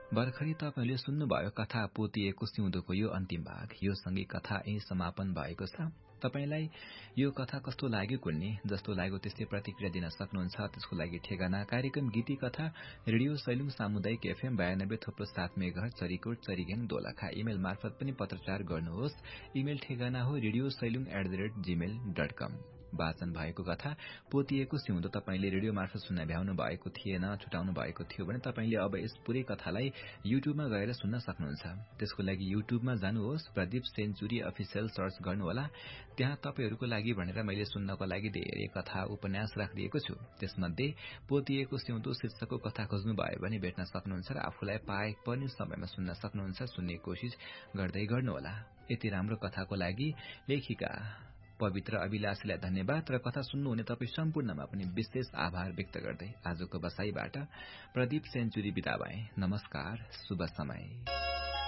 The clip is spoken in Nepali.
भर्खरै तपाईले सुन्नुभयो कथा पोतिएको सिउँदोको यो अन्तिम भाग। यो सँगै कथा यही समापन भएको छ। तपाईलाई यो कथा कस्तो लाग्यो कुन्नी? जस्तो लाग्यो त्यस्तै प्रतिक्रिया दिन सक्नुहुन्छ। त्यसको लागि ठेगाना कार्यक्रम गीति कथा रेडियो सैलुङ सामुदायिक FM 92.7 megahertz Charikot चरीगेङ Dolakha. Email मार्फत पनि पत्रचार गर्नुहोस्। इमेल ठेगाना हो radiosailing@gmail.com। वाचन भएको कथा पोतिएको सिउँदो तपाईले रेडियो मार्फत सुन्न भ्याउनु भएको थिएन, छुटाउनु भएको थियो भने तपाईले अब यस पूरै कथालाई युट्युबमा गएर सुन्न सक्नुहुन्छ। त्यसको लागि युट्युबमा जानुहोस्, प्रदीप सेन्चुरी अफिसियल सर्च गर्नुहोला। त्यहाँ तपाईहरूको लागि भनेर मैले सुन्नको लागि धेरै कथा उपन्यास राखिदिएको छु। त्यसमध्ये पोतिएको सिउँदो शीर्षकको कथा खोज्नु भयो भने भेट्न सक्नुहुन्छ र आफूलाई पाए पनि समयमा सुन्न सक्नुहुन्छ। सुन्ने कोशिश गर्दै गर्नुहोला। यति राम्रो कथाको लागि लेखिका पवित्र अभिलाषीलाई धन्यवाद र कथा सुन्नुहुने तपाईँ सम्पूर्णमा पनि विशेष आभार व्यक्त गर्दै आजको बसाईबाट प्रदीप सेन्चुरी बिदा भए। नमस्कार, शुभ समय।